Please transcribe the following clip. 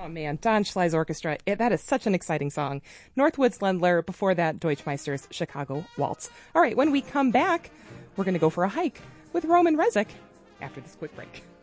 Oh man, Don Schley's orchestra. That is such an exciting song. Northwoods Ländler, before that, Deutschmeister's Chicago Waltz. All right, when we come back, we're going to go for a hike with Roman Rezik after this quick break.